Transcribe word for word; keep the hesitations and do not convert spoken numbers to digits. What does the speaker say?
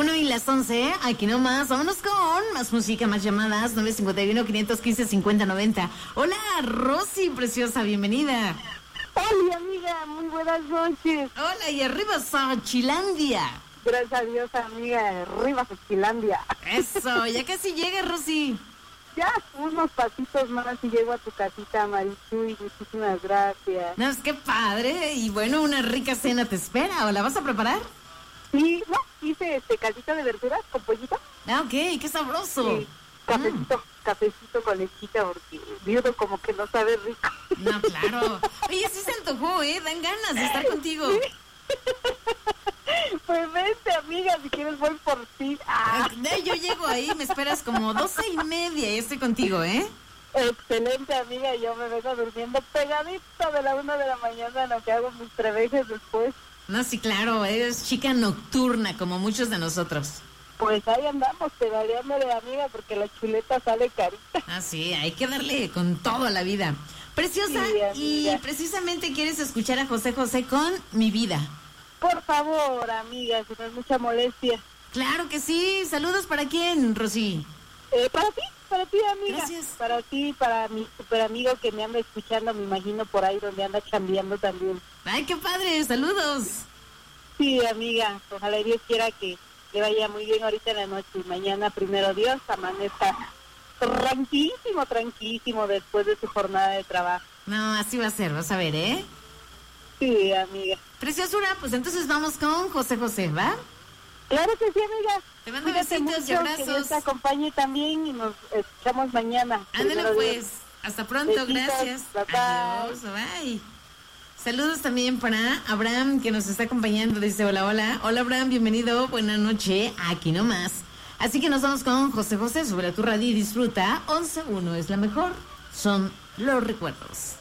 Uno y las once, ¿eh? Aquí nomás. Vámonos con más música, más llamadas. nueve cinco uno, cinco uno cinco, cinco cero nueve cero. Hola, Rosy, preciosa, bienvenida. Hola, amiga, muy buenas noches. Hola, y arriba Xochilandia. Gracias a Dios, amiga, arriba Xochilandia. Eso, ya casi llega, Rosy. Ya, unos pasitos más y llego a tu casita, Marichuy. Muchísimas gracias. No, es que padre. Y bueno, una rica cena te espera. ¿O la vas a preparar? Sí, no, hice este caldito de verduras con pollito. Ah, ok, qué sabroso. Sí, cafecito, mm. cafecito con lechita, porque viudo como que no sabe rico. No, claro. Oye, sí se antojó, ¿eh? Dan ganas de estar contigo. ¿Sí? Pues vente, amiga, si quieres voy por ti. Ah. Yo llego ahí, me esperas como doce y media y estoy contigo, ¿eh? Excelente, amiga, yo me vengo durmiendo pegadito de la una de la mañana, lo que hago mis trevejes después. No, sí, claro, eres chica nocturna, como muchos de nosotros. Pues ahí andamos, pedaleándole, amiga, porque la chuleta sale carita. Ah, sí, hay que darle con todo a la vida. Preciosa, sí, y precisamente quieres escuchar a José José con Mi Vida. Por favor, amiga, si no es mucha molestia. Claro que sí. ¿Saludos para quién, Rosy? Eh, para ti, para ti, amiga. Gracias. Para ti, para mi super amigo que me anda escuchando, me imagino por ahí donde anda chambeando también. Ay, qué padre, saludos. Sí, amiga, ojalá Dios quiera que le vaya muy bien ahorita en la noche y mañana, primero Dios, amanezca tranquilísimo, tranquilísimo después de su jornada de trabajo. No, así va a ser, vas a ver, ¿eh? Sí, amiga. Preciosura, pues entonces vamos con José José, ¿va? Claro que sí, amiga. Te mando besitos mucho, y abrazos. Que Dios te acompañe también y nos escuchamos mañana. Ándale pues. Hasta pronto, besitos, gracias. Bye, bye. Adiós, bye. Saludos también para Abraham, que nos está acompañando. Dice, hola, hola. Hola, Abraham, bienvenido. Buenas noches. Aquí nomás. Así que nos vamos con José José sobre tu radio y disfruta. once uno es la mejor. Son los recuerdos.